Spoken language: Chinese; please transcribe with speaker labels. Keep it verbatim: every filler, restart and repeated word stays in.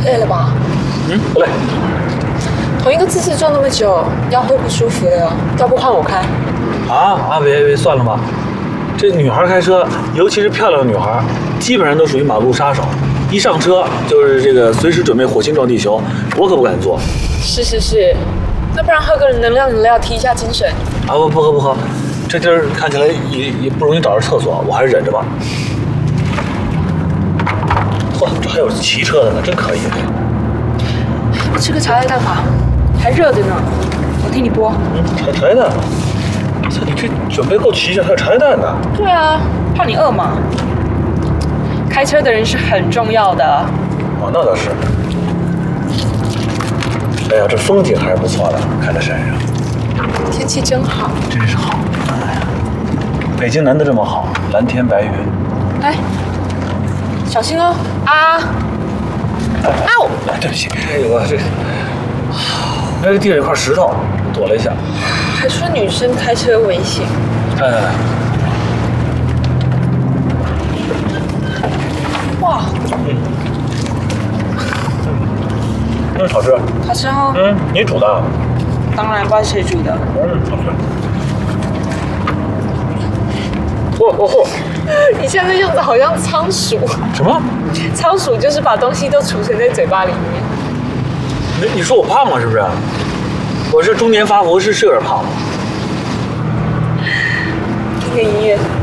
Speaker 1: 累了吧？
Speaker 2: 嗯，不累。
Speaker 1: 同一个姿势坐那么久，腰会不舒服的。要不换我开？
Speaker 2: 啊啊！别别，算了吧。这女孩开车，尤其是漂亮的女孩，基本上都属于马路杀手。一上车就是这个随时准备火星撞地球，我可不敢坐。
Speaker 1: 是是是，那不然喝个能量饮料提一下精神。
Speaker 2: 啊不不喝不喝，这地儿看起来也也不容易找着厕所，我还是忍着吧。嚯，这还有骑车的呢，真可以。
Speaker 1: 吃个茶叶蛋吧，还热着呢，我替你剥。
Speaker 2: 嗯，茶茶叶蛋。操，你这准备够齐全，还有茶叶蛋呢。
Speaker 1: 对啊，怕你饿嘛。开车的人是很重要的。
Speaker 2: 哦，那倒是。哎呀，这风景还是不错的，看着山上。
Speaker 1: 天气真好，
Speaker 2: 真是好。哎呀，北京难得这么好，蓝天白云。
Speaker 1: 哎，小心哦！啊！
Speaker 2: 嗷！哎，对不起，哎呦我这，那个地上有块石头，躲了一下。
Speaker 1: 还说女生开车危险。
Speaker 2: 哎。
Speaker 1: 哇！
Speaker 2: 嗯。嗯，好吃。
Speaker 1: 好吃哦。
Speaker 2: 嗯，你煮的？
Speaker 1: 当然，不然谁煮的？
Speaker 2: 嗯，好吃。嚯嚯嚯！
Speaker 1: 你现在的样子好像仓鼠。
Speaker 2: 什么？
Speaker 1: 仓鼠就是把东西都储存在嘴巴里面。
Speaker 2: 你你说我胖了是不是？我是中年发福，是是有点胖了。
Speaker 1: 听个音乐。